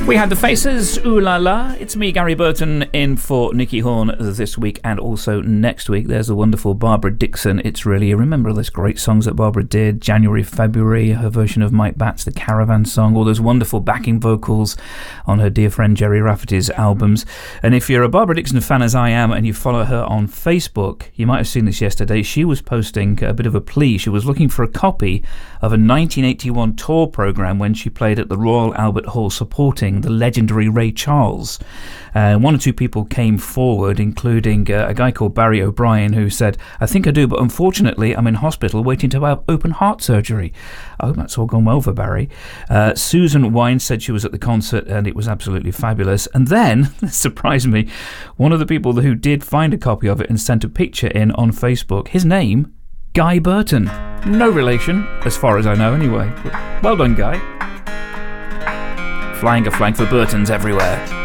We had the Faces, Ooh La La. It's me, Gary Burton, in for Nicky Horn this week and also next week. There's the wonderful Barbara Dickson. It's really, remember those great songs that Barbara did, January, February, her version of Mike Batts, the Caravan song, all those wonderful backing vocals on her dear friend Jerry Rafferty's albums. And if you're a Barbara Dickson fan as I am and you follow her on Facebook, you might have seen this yesterday. She was posting a bit of a plea. She was looking for a copy of a 1981 tour programme when she played at the Royal Albert Hall supporting the legendary Ray Charles. One or two people came forward, including a guy called Barry O'Brien, who said, "I think I do, but unfortunately I'm in hospital waiting to have open heart surgery." I hope that's all gone well for Barry. Susan Wine said she was at the concert and it was absolutely fabulous. And then, surprised me, one of the people who did find a copy of it and sent a picture in on Facebook, his name, Guy Burton. No relation, as far as I know anyway. Well done, Guy. Flying a flag for Burtons everywhere.